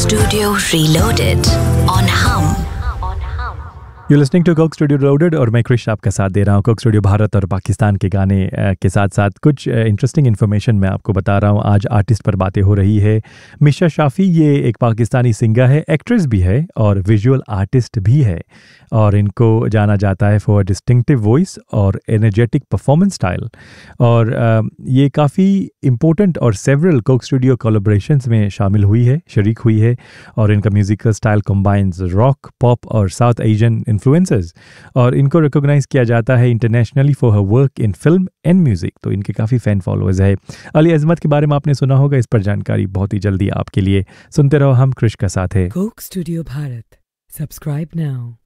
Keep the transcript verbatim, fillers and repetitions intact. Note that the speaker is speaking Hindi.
Studio Reloaded on Hum. You're listening to Coke Studio Reloaded और मैं क्रिश आपका साथ दे रहा हूँ। कोक स्टूडियो भारत और पाकिस्तान के गाने के साथ साथ कुछ इंटरेस्टिंग इन्फॉर्मेशन मैं आपको बता रहा हूँ। आज आर्टिस्ट पर बातें हो रही है। मिशा शाफी ये एक पाकिस्तानी सिंगर है, एक्ट्रेस भी है और विजुअल आर्टिस्ट भी है और इनको जाना जाता है फॉर डिस्टिंक्टिव वॉइस और एनर्जेटिक परफॉर्मेंस स्टाइल। और ये काफ़ी इम्पोर्टेंट और सेवरल कोक स्टूडियो कोलैबोरेशंस में शामिल हुई है, शरीक हुई है और इनका musical style combines rock, pop और साउथ एशियन इन्फ्लुएंसेस और इनको रिकॉग्नाइज किया जाता है internationally for her work in film and music. तो इनके काफ़ी फैन फॉलोअर्स है। अली अजमत के बारे में आपने सुना होगा, इस पर जानकारी बहुत ही जल्दी आपके लिए। सुनते रहो, हम क्रिश का साथ है। Coke studio Bharat, subscribe now.